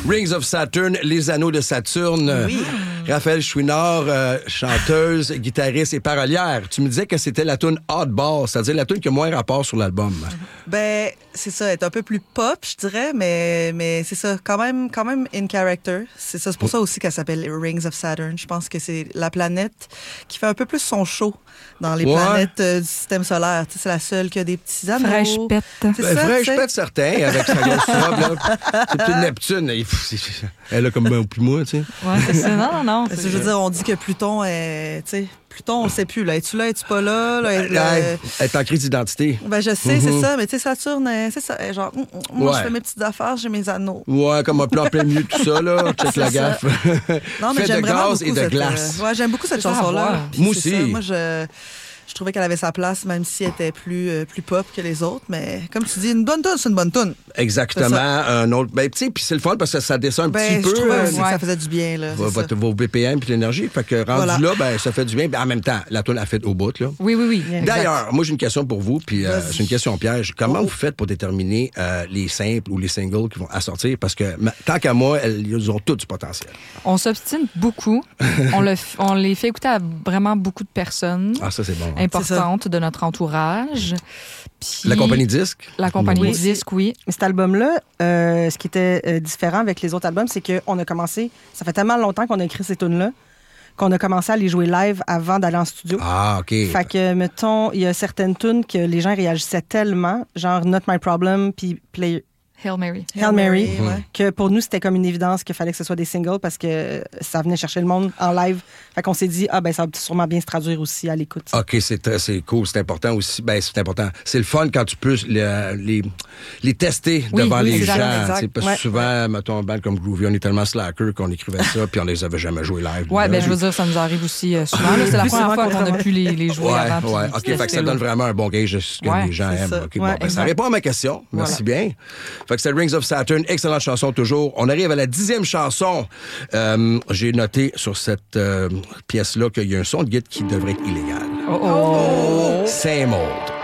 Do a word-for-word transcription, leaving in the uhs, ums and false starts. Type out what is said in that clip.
Rings of Saturn, les anneaux de Saturne. Oui. Raphaël Chouinard, euh, chanteuse, guitariste et parolière. Tu me disais que c'était la tune Oddball, c'est-à-dire la tune qui a moins rapport sur l'album. Ben, c'est ça, elle est un peu plus pop, je dirais, mais, mais c'est ça, quand même, quand même in character. C'est ça, c'est pour ça aussi qu'elle s'appelle Rings of Saturn. Je pense que c'est la planète qui fait un peu plus son show dans les ouais. planètes euh, du système solaire. Tu sais, c'est la seule qui a des petits anneaux. Fraîche pète. C'est ben, ça, fraîche t'sais? pète, certain, avec sa grosse robe. Là. C'est une Neptune. Elle a comme ben plus moi, tu sais. Ouais, c'est ça. Non, non, non. C'est... Je veux dire, on dit que Pluton est, tu sais, Pluton, on ne sait plus. Là. Es-tu là, es-tu pas là? là elle, elle, elle est en crise d'identité. Ben, je sais, mm-hmm. c'est ça. Mais tu sais, Saturne, c'est ça. Genre, mm, moi, ouais. je fais mes petites affaires, j'ai mes anneaux. Ouais, comme un plan plein milieu de tout ça, là. Check la gaffe. Non, mais fait j'aime de vraiment gaz beaucoup et de cette, glace. Euh, ouais, j'aime beaucoup cette chanson-là. Moi aussi. Ça. Moi, je... Je trouvais qu'elle avait sa place, même si elle était plus, euh, plus pop que les autres. Mais comme tu dis, une bonne toune, c'est une bonne toune. Exactement. Un autre. Ben, tu sais, puis c'est le fun parce que ça descend un ben, petit peu. Je trouvais euh, aussi ouais. que ça faisait du bien, là. Votre, vos B P M puis l'énergie. Fait que rendu voilà. là, ben, ça fait du bien. Ben, en même temps, la toune a fait au bout, là. Oui, oui, oui. Yeah, D'ailleurs, exact. moi, j'ai une question pour vous, puis euh, c'est une question piège. Comment oh. vous faites pour déterminer euh, les simples ou les singles qui vont à sortir? Parce que ma, tant qu'à moi, elles, ils ont tous du potentiel. On s'obstine beaucoup. on, le, on les fait écouter à vraiment beaucoup de personnes. Ah, ça, c'est bon. Hein. Importantes de notre entourage. Puis la compagnie disque? La compagnie oui. disque, oui. Cet album-là, euh, ce qui était euh, différent avec les autres albums, c'est qu'on a commencé... Ça fait tellement longtemps qu'on a écrit ces tunes-là qu'on a commencé à les jouer live avant d'aller en studio. Ah, OK. Fait que, mettons, il y a certaines tunes que les gens réagissaient tellement, genre Not My Problem, puis Play... Hail Mary. Hail Mary, Hail Mary ouais. que pour nous, c'était comme une évidence qu'il fallait que ce soit des singles parce que ça venait chercher le monde en live. Fait qu'on s'est dit, ah ben ça va sûrement bien se traduire aussi à l'écoute. OK, c'est, très, c'est cool, c'est important aussi. Ben, c'est important. C'est le fun quand tu peux les, les, les tester oui, devant oui, les gens. Parce que ouais. souvent, mettons, un band comme Groovy, on est tellement slacker qu'on écrivait ça puis on les avait jamais joués live. Ouais, ben je veux dire, ça nous arrive aussi euh, souvent. Là, c'est la première fois qu'on a pu les, les jouer ouais, avant. Ouais, OK, fait que ça donne vraiment un bon gauge de ce que ouais, les gens aiment. Ça. Okay, ouais, bon, ben, ça répond à ma question. Merci voilà. bien. Fait que c'est Rings of Saturn. Une excellente chanson toujours. On arrive à la dixième chanson. Euh, j'ai noté sur cette euh, pièce-là qu'il y a un son de guitare qui devrait être illégal. Oh! oh. Same old.